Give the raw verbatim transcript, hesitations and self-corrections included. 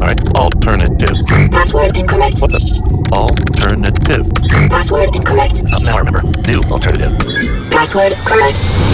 Alright, alternative. Password incorrect. What the? Alternative. Password incorrect. Oh, now I remember. New alternative. Password correct.